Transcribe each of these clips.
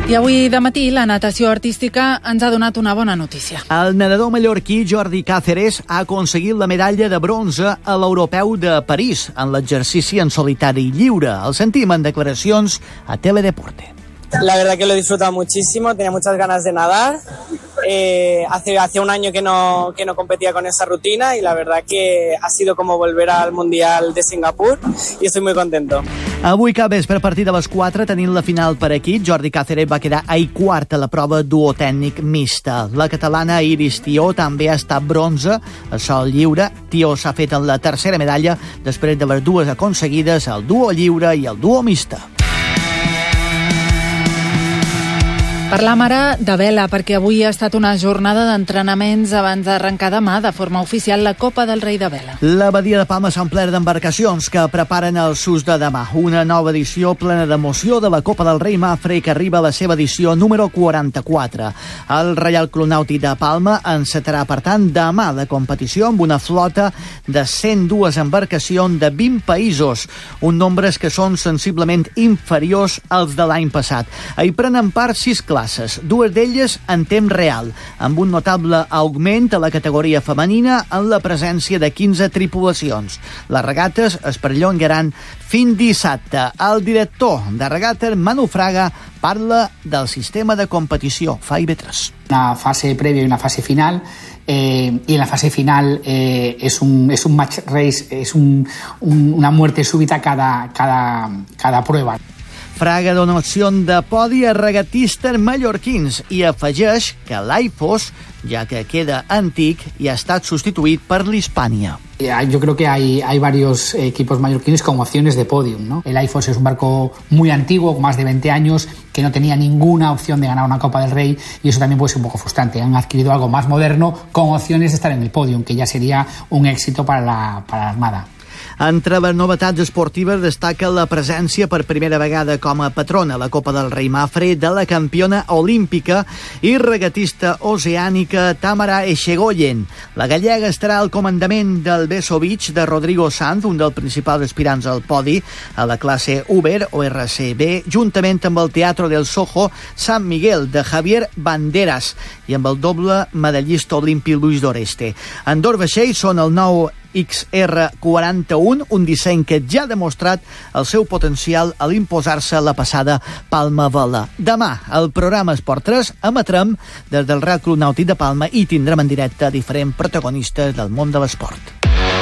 I avui de matí la natació artística ens ha donat una bona notícia. El nedador mallorquí Jordi Cáceres ha aconseguit la medalla de bronze a l'Europeu de París en l'exercici en solitari lliure. El sentim en declaracions a Teledeporte. La verdad que lo he disfrutado muchísimo, tenía muchas ganas de nadar. Hace un año que no competía con esa rutina y la verdad que ha sido como volver al Mundial de Singapur y estoy muy contento. Avui cap vespre a partir de les 4 tenint la final per equip. Jordi Cáceres va quedar quart a la prova duotècnic mixta. La catalana Iris Tió també ha estat bronze a sol lliure. Tió s'ha fet en la tercera medalla després de les dues aconseguides al duo lliure i el duo mixta. Parlam ara de vela, perquè avui ha estat una jornada d'entrenaments abans d'arrencar demà de forma oficial la Copa del Rei de Vela. La badia de Palma s'ha omplert d'embarcacions que preparen el sus de demà. Una nova edició plena d'emoció de la Copa del Rei Mafre que arriba a la seva edició número 44. El Reial Club Nàutic de Palma encetarà, per tant, demà la competició amb una flota de 102 embarcacions de 20 països, un nombre que són sensiblement inferiors als de l'any passat. Hi prenen part 6 classes, dues d'elles en temps real, amb un notable augment a la categoria femenina en la presència de 15 tripulacions. Les regates es perllongaran fins dissabte. El director de regates, Manu Fraga, parla del sistema de competició FAIB3. Una fase previa y una fase final, y en la fase final es un match race, es una muerte súbita cada prueba. Fraga dona opció de podi a regatistes mallorquins i afegeix que l'Aifos, ja que queda antic, i ha estat substituït per l'Hispània. Yo creo que hay varios equipos mallorquines con opciones de podium, ¿no? El Aifos es un barco muy antiguo, con más de 20 años, que no tenía ninguna opción de ganar una Copa del Rey, y eso también puede ser un poco frustrante. Han adquirido algo más moderno con opciones de estar en el podium, que ya sería un éxito para la Armada. Entre les novetats esportives destaca la presència per primera vegada com a patrona a la Copa del Rei Mafre de la campiona olímpica i regatista oceànica Tamara Echegoyen. La gallega estarà al comandament del Beso Beach de Rodrigo Sanz, un dels principals aspirants al podi a la classe Uber o RCB, juntament amb el Teatro del Soho San Miguel de Javier Banderas i amb el doble medallista olímpic Luis Doreste. En dos vaixells són el nou XR41, un disseny que ja ha demostrat el seu potencial a l'imposar-se la passada Palma Vela. Demà, al programa Esport 3, emetrem des del Real Club Nàutic de Palma i tindrem en directe diferents protagonistes del món de l'esport.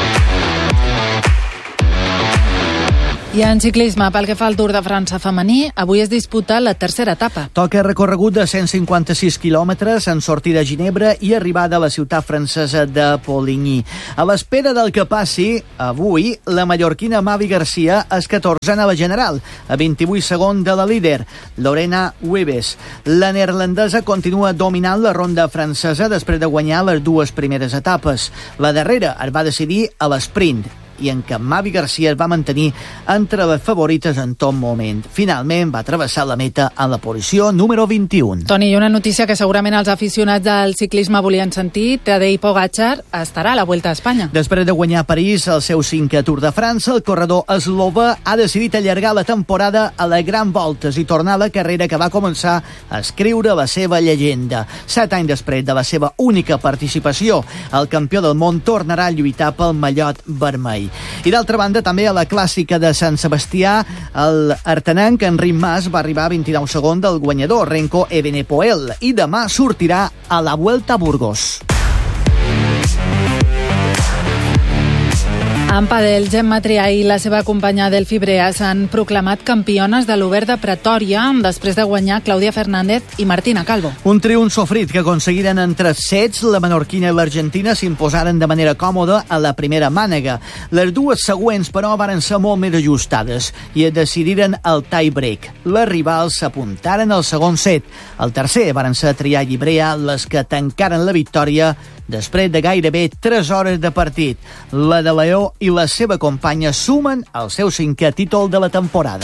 I en ciclisme, pel que fa al Tour de França femení, avui es disputa la tercera etapa. Toca recorregut de 156 quilòmetres en sortida a Ginebra i arribada a la ciutat francesa de Poligny. A l'espera del que passi, avui, la mallorquina Mavi Garcia és 14a a la general, a 28 segons de la líder, Lorena Wiebes. La neerlandesa continua dominant la ronda francesa després de guanyar les dues primeres etapes. La darrera es va decidir a l'esprint, i en què Mavi Garcia es va mantenir entre les favorites en tot moment. Finalment va travessar la meta en la posició número 21. Toni, una notícia que segurament els aficionats del ciclisme volien sentir. Tadej Pogačar estarà a la Vuelta a Espanya. Després de guanyar a París el seu 5è Tour de França, el corredor eslovè ha decidit allargar la temporada a les Gran Voltes i tornar a la carrera que va començar a escriure la seva llegenda. 7 anys després de la seva única participació, el campió del món tornarà a lluitar pel mallot vermell. I d'altra banda, també a la clàssica de Sant Sebastià, el artenenc Enric Mas va arribar a 29 segons del guanyador, Renko Evenepoel, i demà sortirà a la Vuelta a Burgos. En pàdel, Gemma Trià i la seva companya Delphi Brea s'han proclamat campiones de l'Obert de Pretòria després de guanyar Clàudia Fernández i Martina Calvo. Un triomf sofrit que aconseguiren en 3 sets. La menorquina i l'Argentina s'imposaren de manera còmoda a la primera mànega. Les dues següents, però, varen ser molt més ajustades i es decidiren el tie-break. Les rivals s'apuntaren al segon set. El tercer varen ser Trià i Brea les que tancaren la victòria després de gairebé 3 hores de partit. La de Leó i la seva companya sumen el seu 5è títol de la temporada.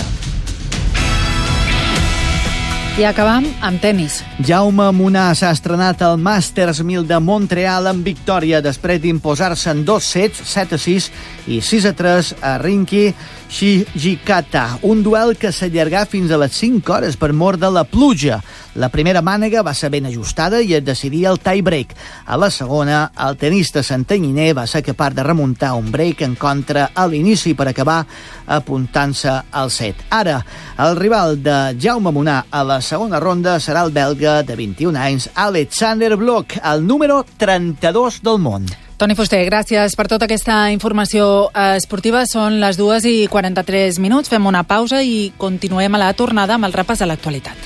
I acabam amb tenis. Jaume Munar s'ha estrenat al Masters 1000 de Montreal amb victòria després d'imposar-se en 2 sets, 7-6 i 6-3 a Rinky Shijikata. Un duel que s'allargà fins a les 5 hores per mor de la pluja. La primera mànega va ser ben ajustada i es decidia el tie-break. A la segona, el tenista santanyiner va ser capaç de remuntar un break en contra a l'inici per acabar apuntant-se al set. Ara, el rival de Jaume Munar a la segona ronda serà el belga de 21 anys, Alexander Blok, el número 32 del món. Toni Fuster, gràcies per tota aquesta informació esportiva. Són les 2:43. Fem una pausa i continuem a la tornada amb el repàs de l'actualitat.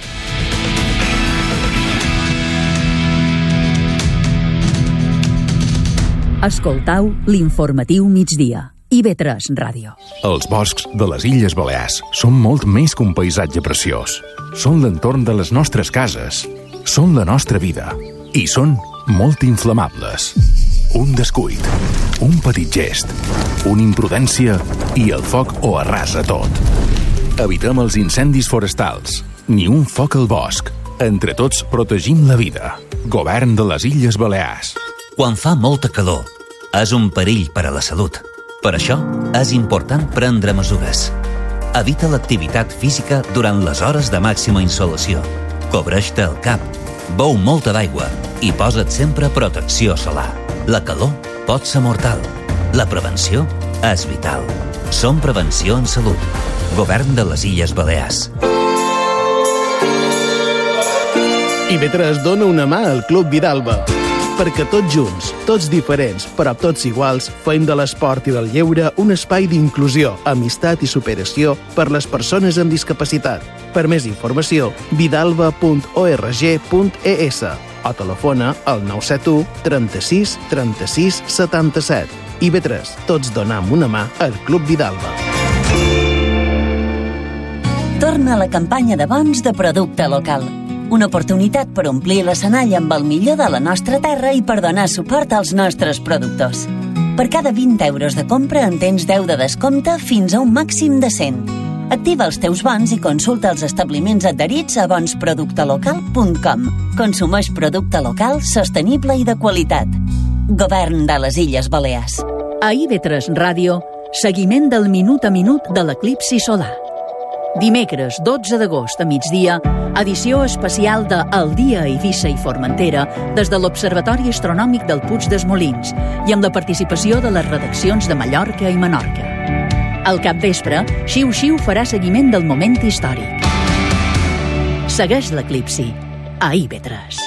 Escoltau l'informatiu migdia. IB3 Ràdio. Els boscs de les Illes Balears són molt més que un paisatge preciós. Són l'entorn de les nostres cases. Són la nostra vida. I són molt inflamables. Un descuit, un petit gest, una imprudència i el foc ho arrasa tot. Evitem els incendis forestals. Ni un foc al bosc. Entre tots protegim la vida. Govern de les Illes Balears. Quan fa molta calor, és un perill per a la salut. Per això, és important prendre mesures. Evita l'activitat física durant les hores de màxima insolació. Cobreix-te el cap, beu molta d'aigua i posa't sempre protecció solar. La calor pot ser mortal. La prevenció és vital. Som Prevenció en Salut. Govern de les Illes Balears. IB3 dona una mà al Club Vidalba. Perquè tots junts, tots diferents, però tots iguals, fem de l'esport i del lleure un espai d'inclusió, amistat i superació per les persones amb discapacitat. Per més informació, vidalba.org.es o telefona al 971 36 36 77. IB3, tots donam una mà al Club Vidalba. Torna a la campanya de bons de producte local. Una oportunitat per omplir l'escenari amb el millor de la nostra terra i per donar suport als nostres productors. Per cada 20 euros de compra en tens 10 de descompte fins a un màxim de 100. Activa els teus bons i consulta els establiments adherits a bonsproductelocal.com. Consumeix producte local, sostenible i de qualitat. Govern de les Illes Balears. A IB3 Ràdio, seguiment del minut a minut de l'eclipsi solar. Dimecres 12 d'agost a migdia, edició especial de El dia a Eivissa i Formentera des de l'Observatori Astronòmic del Puig dels Molins i amb la participació de les redaccions de Mallorca i Menorca. Al capvespre, Xiu Xiu farà seguiment del moment històric. Segueix l'eclipsi a IB3.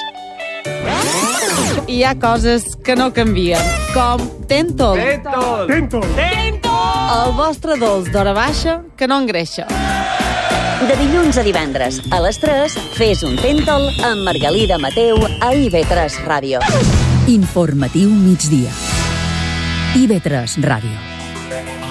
Hi ha coses que no canvien, com Tentol. Tentol! El vostre dolç d'hora baixa que no engreixa. De dilluns a divendres, a les 3, fes un Tentol amb Margalida Mateu a IB3 Ràdio. Informatiu migdia. IB3 Ràdio.